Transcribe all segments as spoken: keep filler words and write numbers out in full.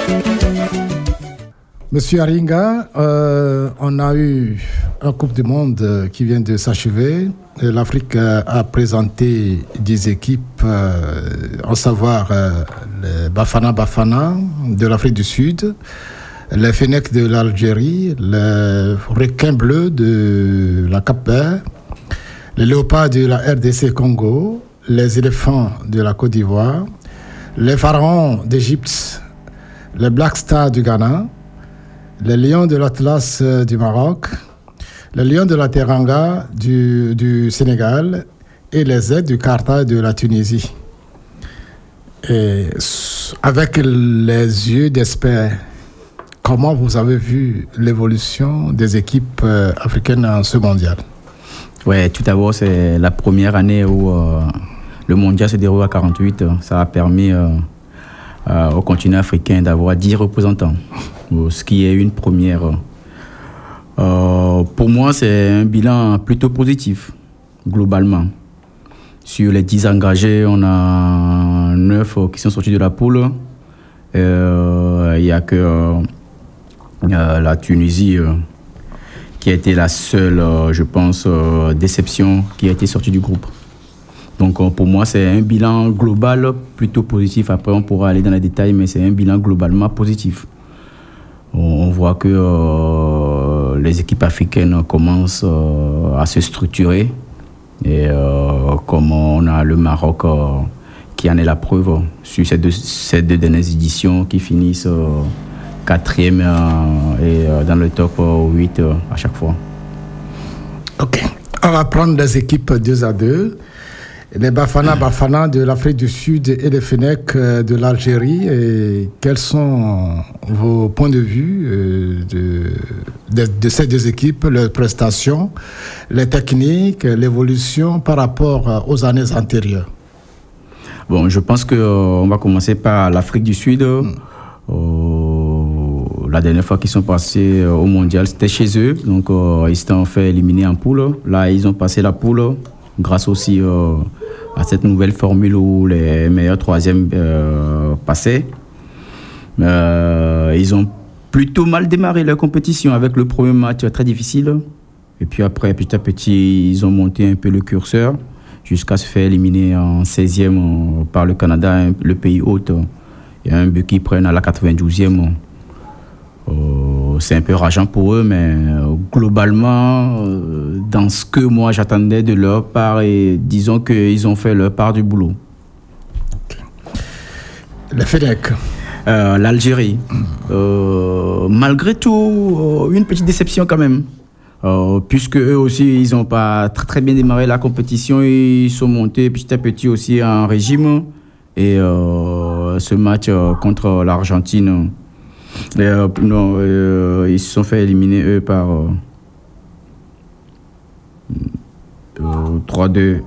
Monsieur Aringa, euh, on a eu un Coupe du Monde qui vient de s'achever. L'Afrique a présenté des équipes, euh, à savoir euh, le Bafana Bafana de l'Afrique du Sud, les Fennecs de l'Algérie, les Requins Bleus de la Cap-Vert, les Léopards de la R D C Congo, les Éléphants de la Côte d'Ivoire, les Pharaons d'Égypte, les Black Stars du Ghana, les Lions de l'Atlas du Maroc, les Lions de la Teranga du, du Sénégal et les Aides du Qatar de la Tunisie. Et avec les yeux d'experts, comment vous avez vu l'évolution des équipes africaines en ce mondial? Oui, tout d'abord, c'est la première année où euh, le mondial se déroule à quarante-huit. Ça a permis euh, euh, au continent africain d'avoir dix représentants, ce qui est une première. Euh, pour moi, c'est un bilan plutôt positif, globalement. Sur les dix engagés, on a neuf qui sont sortis de la poule. Il euh, n'y a que euh, la Tunisie euh, qui a été la seule, euh, je pense, euh, déception qui a été sortie du groupe. Donc euh, pour moi, c'est un bilan global plutôt positif. Après, on pourra aller dans les détails, mais c'est un bilan globalement positif. On voit que euh, les équipes africaines commencent euh, à se structurer. Et euh, comme on a le Maroc euh, qui en est la preuve sur ces deux, ces deux dernières éditions qui finissent euh, quatrième euh, et euh, dans le top euh, huit euh, à chaque fois. Ok. On va prendre les équipes deux à deux. Les Bafana Bafana de l'Afrique du Sud et les Fennecs de l'Algérie. Et quels sont vos points de vue euh, de, de, de ces deux équipes, leurs prestations, les techniques, l'évolution par rapport aux années antérieures? Bon, je pense qu'on euh, va commencer par l'Afrique du Sud. Mm. Euh, la dernière fois qu'ils sont passés au Mondial, c'était chez eux. Donc, euh, ils s'étaient fait éliminer en poule. Là, ils ont passé la poule grâce aussi euh, à cette nouvelle formule où les meilleurs troisièmes euh, passaient. Euh, ils ont plutôt mal démarré leur compétition avec le premier match très difficile. Et puis après, petit à petit, ils ont monté un peu le curseur jusqu'à se faire éliminer en seizième par le Canada, le pays hôte. Il y a un but qu'ils prennent à la quatre-vingt-douzième. Euh, c'est un peu rageant pour eux, mais euh, globalement, euh, dans ce que moi j'attendais de leur part, et disons qu'ils ont fait leur part du boulot. Okay. Les Fennecs. Euh, L'Algérie. Euh, malgré tout, euh, une petite déception quand même. Euh, puisque eux aussi, ils n'ont pas très, très bien démarré la compétition. Ils sont montés petit à petit aussi en régime. Et euh, ce match euh, contre l'Argentine, euh, non, euh, ils se sont fait éliminer eux par euh, euh, trois deux.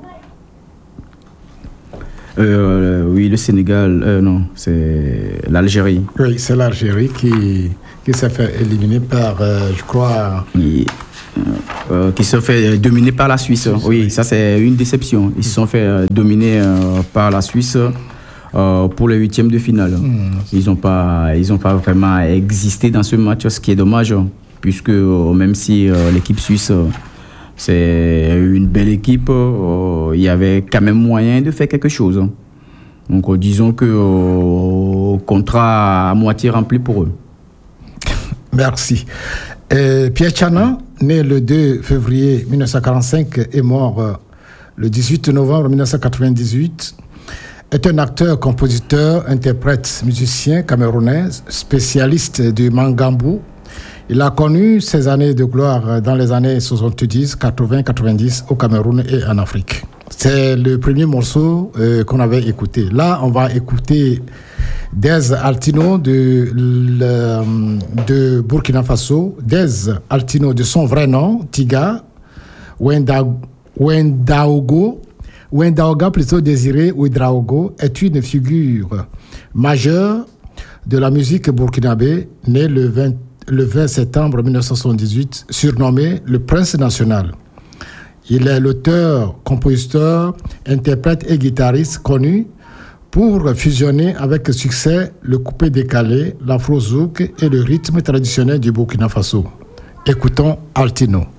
Euh, oui, le Sénégal, euh, non, c'est l'Algérie. Oui, c'est l'Algérie qui, qui s'est fait éliminer par, euh, je crois... Oui. Euh, qui se sont fait dominer par la Suisse. Suisse oui, oui, ça c'est une déception. Ils se sont fait euh, dominer euh, par la Suisse euh, pour les huitièmes de finale. Mmh. Ils n'ont pas, ils ont pas vraiment existé dans ce match, ce qui est dommage, puisque euh, même si euh, l'équipe suisse euh, c'est une belle équipe, euh, il y avait quand même moyen de faire quelque chose. Donc euh, disons que euh, contrat à moitié rempli pour eux. Merci. Euh, Pierre Tchana, né le deux février mille neuf cent quarante-cinq et mort euh, le dix-huit novembre mille neuf cent quatre-vingt-dix-huit, est un acteur, compositeur, interprète, musicien camerounais, spécialiste du mangambou. Il a connu ses années de gloire dans les années soixante-dix, quatre-vingts, quatre-vingt-dix au Cameroun et en Afrique. C'est le premier morceau euh, qu'on avait écouté. Là, on va écouter Dez Altino de, le, de Burkina Faso. Dez Altino de son vrai nom, Tiga Wenda, Wendaogo, Wendaoga plutôt Désiré Ouedraogo, est une figure majeure de la musique burkinabé, né le vingt, le vingt septembre mille neuf cent soixante-dix-huit, surnommé le Prince National. Il est l'auteur, compositeur, interprète et guitariste connu pour fusionner avec succès le coupé décalé, l'afro-zouk et le rythme traditionnel du Burkina Faso. Écoutons Altino.